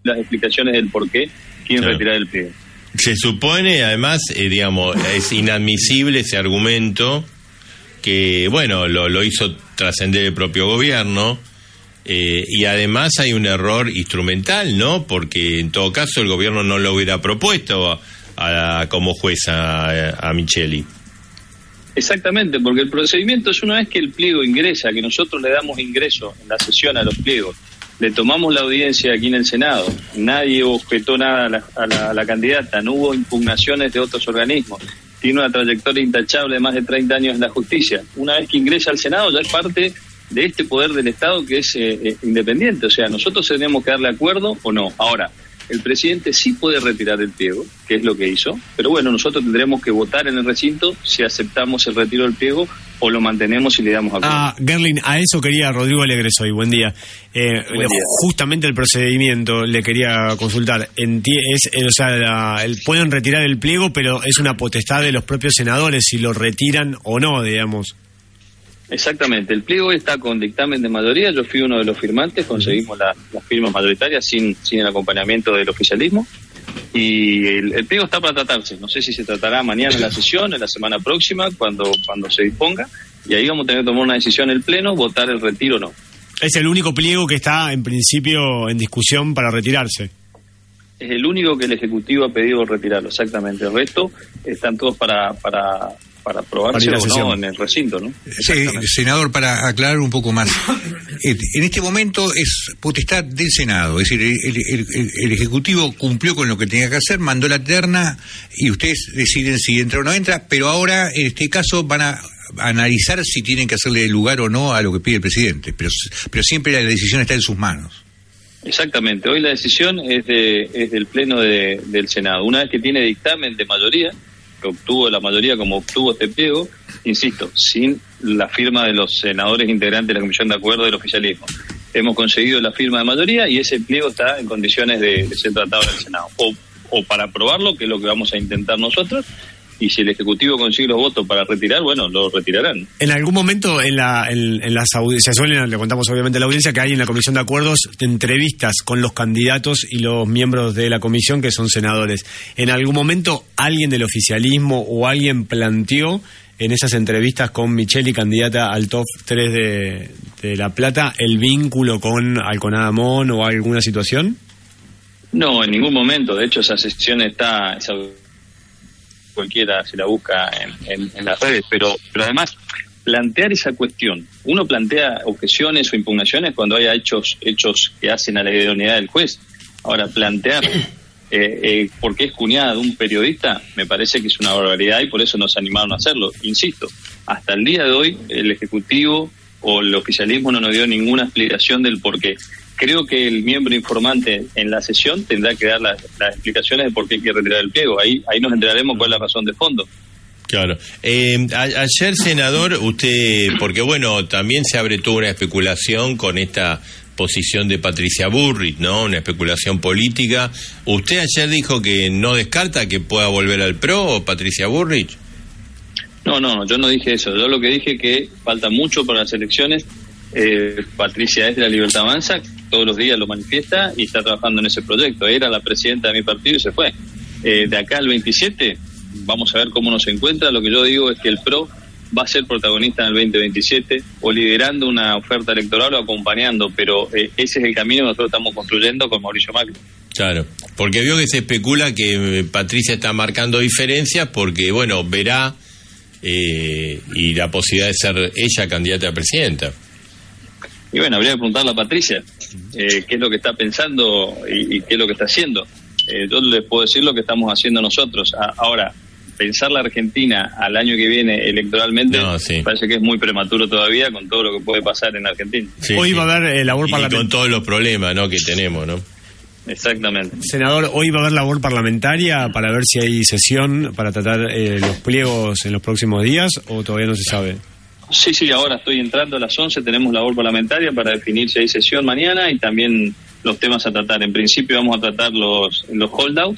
las explicaciones del por qué quieren retirar el pliego. Se supone, además, digamos, es inadmisible ese argumento que, bueno, lo hizo trascender el propio gobierno, y además hay un error instrumental, ¿no? Porque en todo caso el gobierno no lo hubiera propuesto como jueza a Micheli. Exactamente, porque el procedimiento es una vez que el pliego ingresa, que nosotros le damos ingreso en la sesión a los pliegos, le tomamos la audiencia aquí en el Senado, nadie objetó nada a la candidata, no hubo impugnaciones de otros organismos, tiene una trayectoria intachable de más de 30 años en la justicia. Una vez que ingresa al Senado ya es parte de este poder del Estado que es independiente, o sea, nosotros tenemos que darle acuerdo o no. Ahora, el presidente sí puede retirar el pliego, que es lo que hizo, pero bueno, nosotros tendremos que votar en el recinto si aceptamos el retiro del pliego o lo mantenemos y le damos acuerdo. Gerlin, a eso quería Rodrigo Alegres hoy. Buen día. Buen día. Justamente el procedimiento le quería consultar. Pueden retirar el pliego, pero es una potestad de los propios senadores si lo retiran o no, digamos. Exactamente, el pliego está con dictamen de mayoría, yo fui uno de los firmantes, conseguimos las firmas mayoritarias sin el acompañamiento del oficialismo, y el pliego está para tratarse, no sé si se tratará mañana en la sesión, en la semana próxima, cuando se disponga, y ahí vamos a tener que tomar una decisión en el Pleno, votar el retiro o no. Es el único pliego que está en principio en discusión para retirarse. Es el único que el Ejecutivo ha pedido retirarlo, exactamente, el resto están todos para aprobarse o no en el recinto, ¿no? Sí, senador, para aclarar un poco más, en este momento es potestad del Senado, es decir, el Ejecutivo cumplió con lo que tenía que hacer, mandó la terna y ustedes deciden si entra o no entra, pero ahora en este caso van a analizar si tienen que hacerle lugar o no a lo que pide el presidente, pero siempre la decisión está en sus manos. Exactamente, hoy la decisión es del Pleno del Senado. Una vez que tiene dictamen de mayoría, que obtuvo la mayoría como obtuvo este pliego, insisto, sin la firma de los senadores integrantes de la Comisión de Acuerdo del oficialismo. Hemos conseguido la firma de mayoría y ese pliego está en condiciones de ser tratado en el Senado. O para aprobarlo, que es lo que vamos a intentar nosotros, y si el Ejecutivo consigue los votos para retirar, bueno, lo retirarán. En algún momento en las audiencias, le contamos obviamente a la audiencia que hay en la Comisión de Acuerdos entrevistas con los candidatos y los miembros de la comisión que son senadores. ¿En algún momento alguien del oficialismo o alguien planteó en esas entrevistas con Micheli, candidata al top 3 de La Plata, el vínculo con Alconada Mon o alguna situación? No, en ningún momento. De hecho, esa sesión está... cualquiera se la busca en las redes, pero además plantear esa cuestión, uno plantea objeciones o impugnaciones cuando haya hechos que hacen a la idoneidad del juez. Ahora, plantear porque es cuñada de un periodista me parece que es una barbaridad y por eso nos animaron a hacerlo. Insisto, hasta el día de hoy el Ejecutivo o el oficialismo no nos dio ninguna explicación del porqué. Creo que el miembro informante en la sesión tendrá que dar las explicaciones de por qué hay que retirar el pliego. Ahí nos enteraremos cuál es la razón de fondo. Claro. Ayer, senador, usted, porque bueno, también se abre toda una especulación con esta posición de Patricia Bullrich, ¿no? Una especulación política. ¿Usted ayer dijo que no descarta que pueda volver al PRO, Patricia Bullrich? No, yo no dije eso. Yo lo que dije es que falta mucho para las elecciones. Patricia es de la Libertad Avanza, todos los días lo manifiesta y está trabajando en ese proyecto. Era la presidenta de mi partido y se fue. De acá al 27 vamos a ver cómo nos encuentra. Lo que yo digo es que el PRO va a ser protagonista en el 2027 o liderando una oferta electoral o acompañando, pero ese es el camino que nosotros estamos construyendo con Mauricio Macri. Claro, porque vio que se especula que Patricia está marcando diferencias porque, bueno, verá y la posibilidad de ser ella candidata a presidenta. Y bueno, habría que preguntarle a Patricia qué es lo que está pensando y qué es lo que está haciendo. Yo les puedo decir lo que estamos haciendo nosotros. Ahora, pensar la Argentina al año que viene electoralmente parece que es muy prematuro todavía con todo lo que puede pasar en Argentina. Sí, hoy va a haber labor parlamentaria. Con todos los problemas, ¿no?, que tenemos, ¿no? Exactamente. Senador, hoy va a haber labor parlamentaria para ver si hay sesión para tratar los pliegos en los próximos días o todavía no se sabe. Sí, ahora estoy entrando a las 11, tenemos labor parlamentaria para definir si hay sesión mañana y también los temas a tratar. En principio vamos a tratar los holdouts,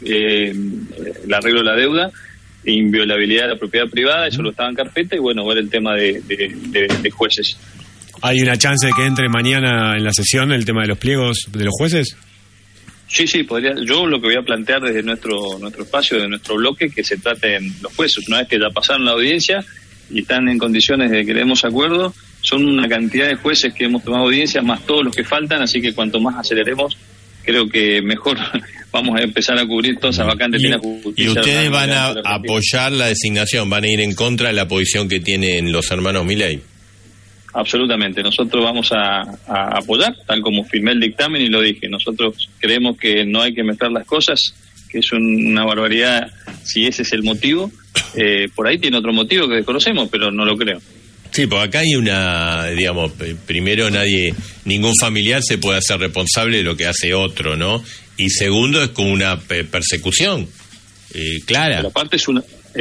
el arreglo de la deuda, inviolabilidad de la propiedad privada, eso lo estaba en carpeta, y bueno, ver el tema de jueces. ¿Hay una chance de que entre mañana en la sesión el tema de los pliegos de los jueces? Sí, podría. Yo lo que voy a plantear desde nuestro espacio, de nuestro bloque, que se traten los jueces. Una vez que ya pasaron la audiencia y están en condiciones de que demos acuerdo, son una cantidad de jueces que hemos tomado audiencia, más todos los que faltan, así que cuanto más aceleremos, creo que mejor vamos a empezar a cubrir todas esas vacantes de la justicia. ¿Y ustedes van a apoyar la designación? ¿Van a ir en contra de la posición que tienen los hermanos Milei? Absolutamente, nosotros vamos a apoyar, tal como firmé el dictamen y lo dije. Nosotros creemos que no hay que mezclar las cosas, que es una barbaridad si ese es el motivo. Por ahí tiene otro motivo que desconocemos, pero no lo creo. Sí, porque acá hay digamos, primero ningún familiar se puede hacer responsable de lo que hace otro, ¿no? Y segundo, es como una persecución clara. Pero aparte es una...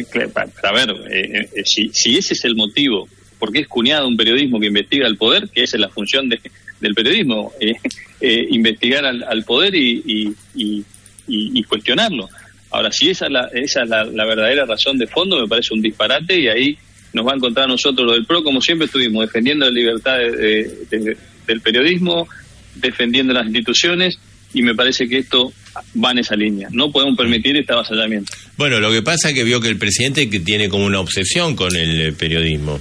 a ver, si ese es el motivo, porque es cuñado un periodismo que investiga al poder, que esa es la función del periodismo, investigar al poder y cuestionarlo. Ahora, si esa es la verdadera razón de fondo, me parece un disparate, y ahí nos va a encontrar a nosotros lo del PRO, como siempre estuvimos, defendiendo la libertad del periodismo, defendiendo las instituciones, y me parece que esto va en esa línea. No podemos permitir este avasallamiento. Bueno, lo que pasa es que vio que el presidente que tiene como una obsesión con el periodismo.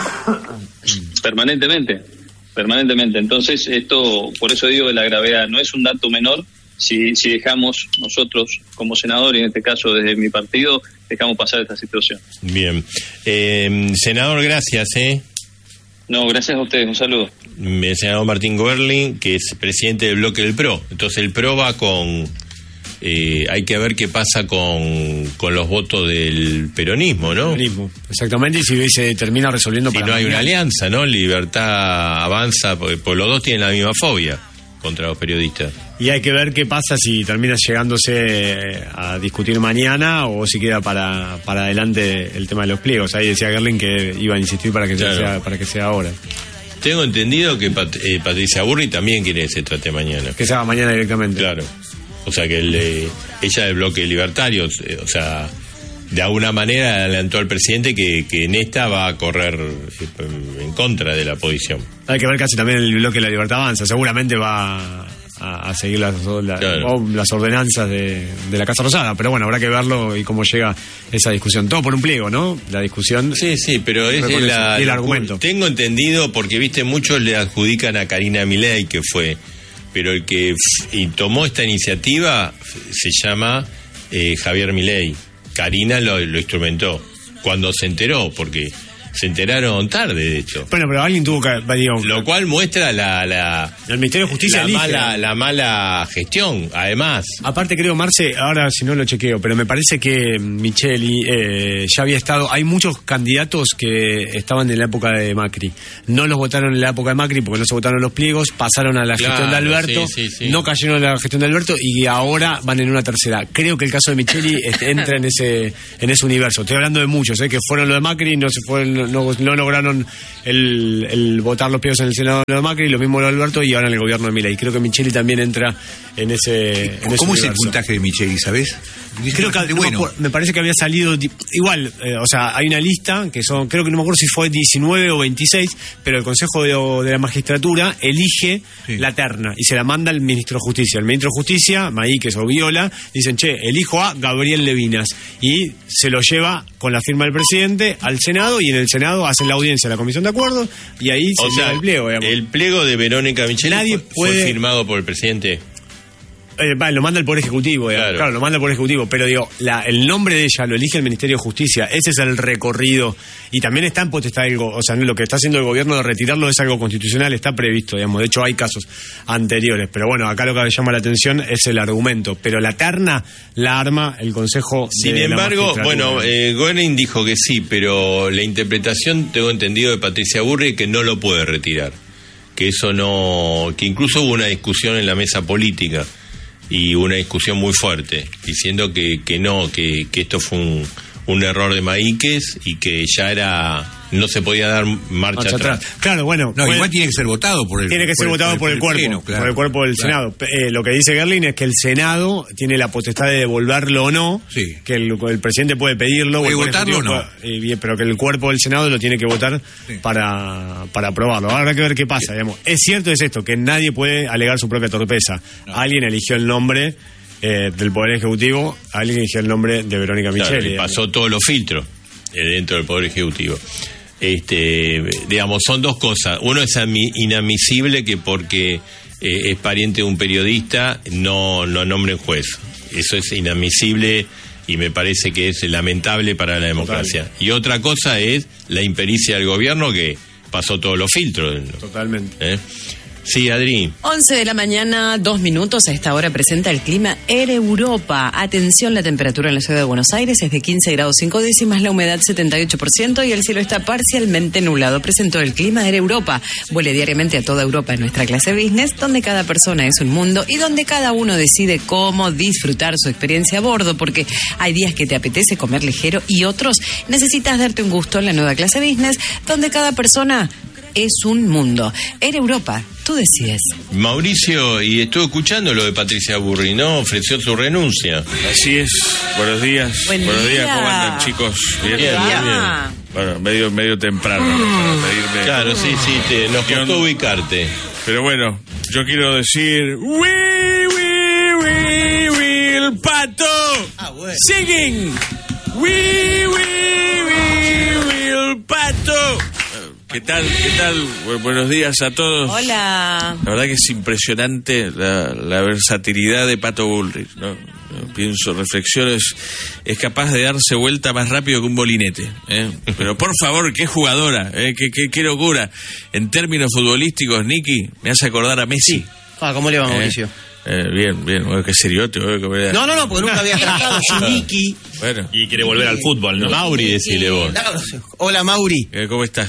Permanentemente. Entonces, esto, por eso digo de la gravedad, no es un dato menor si dejamos nosotros como senador, y en este caso desde mi partido, dejamos pasar esta situación. Bien. Senador, gracias. No, gracias a ustedes, un saludo. El senador Martín Goerling, que es presidente del bloque del PRO. Entonces el PRO va con... hay que ver qué pasa con los votos del peronismo, ¿no? Peronismo, exactamente, y si se termina resolviendo si no hay una alianza, ¿no? Libertad Avanza, porque los dos tienen la misma fobia contra los periodistas. Y hay que ver qué pasa si termina llegándose a discutir mañana o si queda para adelante el tema de los pliegos. Ahí decía Goerling que iba a insistir para que sea ahora. Tengo entendido que Patricia Burri también quiere que se trate mañana. Que se haga mañana directamente. Claro. O sea que ella del bloque libertario, o sea, de alguna manera adelantó al presidente que en esta va a correr en contra de la oposición. Hay que ver casi también el bloque de la Libertad Avanza. Seguramente va a seguir las ordenanzas de la Casa Rosada, pero bueno, habrá que verlo y cómo llega esa discusión. Todo por un pliego, ¿no? La discusión. Sí, pero es el argumento. Tengo entendido, porque viste, muchos le adjudican a Karina Milei que fue, pero el que tomó esta iniciativa se llama Javier Milei. Karina lo instrumentó cuando se enteró, porque se enteraron tarde, de hecho. Bueno, pero alguien tuvo que... lo cual muestra el Ministerio de Justicia la mala gestión, además. Aparte creo, Marce, ahora si no lo chequeo, pero me parece que Micheli ya había estado... Hay muchos candidatos que estaban en la época de Macri. No los votaron en la época de Macri porque no se votaron los pliegos, pasaron a la gestión de Alberto, sí. No cayeron en la gestión de Alberto y ahora van en una tercera. Creo que el caso de Micheli entra en ese universo. Estoy hablando de muchos, que fueron lo de Macri, no se fueron... No lograron el votar los pliegos en el Senado de Macri, lo mismo lo de Alberto, y ahora en el gobierno de Milei. Creo que Micheli también entra en ese ¿Cómo es el puntaje de Micheli, sabes? Creo que me parece que había salido igual, o sea, hay una lista que son, creo que no me acuerdo si fue 19 o 26, pero el Consejo de la Magistratura elige la terna y se la manda al Ministro de Justicia. El Ministro de Justicia, Maíquez o Viola, dicen, elijo a Gabriel Levinas, y se lo lleva con la firma del presidente al Senado, y en el Senado hacen la audiencia a la Comisión de Acuerdos, y ahí se llega el pliego, digamos. El pliego de Verónica Micheli fue firmado por el presidente. Lo manda el Poder Ejecutivo, claro, lo manda el Poder Ejecutivo, pero digo, el nombre de ella lo elige el Ministerio de Justicia. Ese es el recorrido, y también está en potestad o sea, lo que está haciendo el gobierno de retirarlo es algo constitucional, está previsto, digamos. De hecho hay casos anteriores, pero bueno, acá lo que llama la atención es el argumento, pero la terna la arma el Consejo. Sin embargo, Goerling dijo que sí, pero la interpretación, tengo entendido, de Patricia Burri, que no lo puede retirar, que eso no, que incluso hubo una discusión en la mesa política y una discusión muy fuerte, diciendo que esto fue un error de Maíquez y que ya era no se podía dar marcha atrás. Claro, bueno. No, igual tiene que ser votado por el Tiene que ser votado por el cuerpo, Pleno, claro. por el cuerpo del Senado. Lo que dice Gerling es que el Senado tiene la potestad de devolverlo o no, sí. que el presidente puede pedirlo. ¿Puede votarlo o no? Pero que el cuerpo del Senado lo tiene que votar para aprobarlo. Ahora hay que ver qué pasa, digamos. Es cierto es esto, que nadie puede alegar su propia torpeza. No. Alguien eligió el nombre del Poder Ejecutivo, alguien eligió el nombre de Verónica Micheli. Claro, y pasó todos los filtros dentro del Poder Ejecutivo. Digamos, son dos cosas. Uno es inadmisible que porque es pariente de un periodista no nombren juez. Eso es inadmisible y me parece que es lamentable para la democracia. Total. Y otra cosa es la impericia del gobierno que pasó todos los filtros. Totalmente. Sí, Adri. 11 de la mañana, 2 minutos. A esta hora presenta el clima Air Europa. Atención, la temperatura en la ciudad de Buenos Aires es de 15 grados 5 décimas, la humedad 78% y el cielo está parcialmente nublado. Presentó el clima Air Europa. Vuele diariamente a toda Europa en nuestra clase business, donde cada persona es un mundo y donde cada uno decide cómo disfrutar su experiencia a bordo, porque hay días que te apetece comer ligero y otros necesitas darte un gusto en la nueva clase business, donde cada persona es un mundo. Air Europa, tú decides. Mauricio, y estuve escuchando lo de Patricia Burri, ¿no? Ofreció su renuncia. Así es. Buenos días. Buenos días, ¿cómo andan, chicos? Bien. Bueno, medio temprano para pedirme. Claro, sí, nos costó ubicarte. Pero bueno, yo quiero decir... el pato. Bueno. Singing. El pato. ¿Qué tal? Buenos días a todos. Hola. La verdad que es impresionante la versatilidad de Pato Bullrich, ¿no? Pienso, reflexiones, es capaz de darse vuelta más rápido que un molinete, ¿eh? Pero por favor, qué jugadora, qué locura. En términos futbolísticos, Nicky, me hace acordar a Messi. ¿Cómo le va, Mauricio? Bien, bueno, qué seriote. No, porque nunca había tratado sin Nicky. Bueno. Y quiere volver al fútbol, ¿no? Mauri, decile vos. Hola, Mauri. ¿Cómo estás?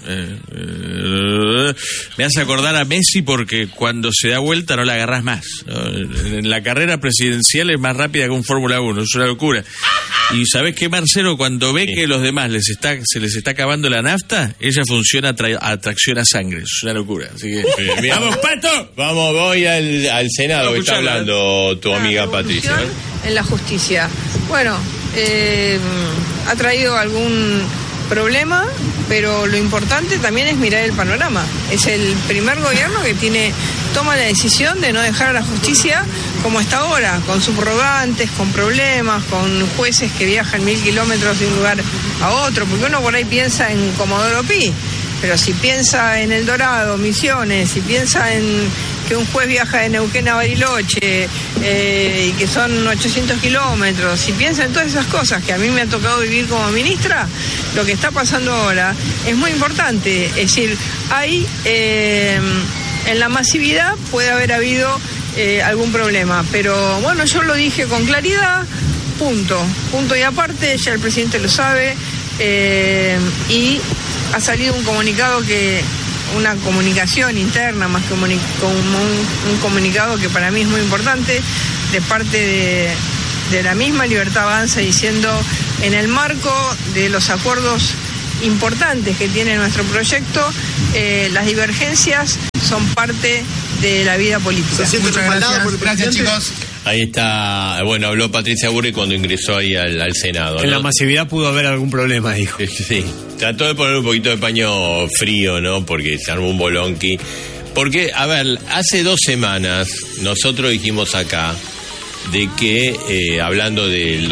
Me hace acordar a Messi porque cuando se da vuelta no la agarrás más, ¿no? En la carrera presidencial es más rápida que un Fórmula 1, es una locura. Y ¿sabés qué, Marcelo? Cuando ve que los demás se les está acabando la nafta, ella funciona a tracción a sangre, es una locura. Así que... ¡Vamos, Pato! Voy al Senado, que está hablando tu amiga Patricia. En la justicia. Bueno, ha traído algún problema, pero lo importante también es mirar el panorama. Es el primer gobierno que toma la decisión de no dejar a la justicia como está ahora, con subrogantes, con problemas, con jueces que viajan 1000 kilómetros de un lugar a otro, porque uno por ahí piensa en Comodoro Pi, pero si piensa en El Dorado, Misiones, si piensa en que un juez viaja de Neuquén a Bariloche y que son 800 kilómetros, si piensa en todas esas cosas que a mí me ha tocado vivir como ministra, lo que está pasando ahora es muy importante. Es decir, hay en la masividad puede haber habido algún problema, pero bueno, yo lo dije con claridad, punto y aparte, ya el presidente lo sabe, y ha salido un comunicado una comunicación interna más que un comunicado que para mí es muy importante de parte de la misma Libertad Avanza, diciendo en el marco de los acuerdos importantes que tiene nuestro proyecto, las divergencias son parte de la vida política. Muchas gracias, chicos. Ahí está, bueno, habló Patricia Burri cuando ingresó ahí al Senado, ¿no? En la masividad pudo haber algún problema, dijo. Sí, trató de poner un poquito de paño frío, ¿no? Porque se armó un bolonqui. Porque, a ver, hace 2 semanas nosotros dijimos acá de que, hablando de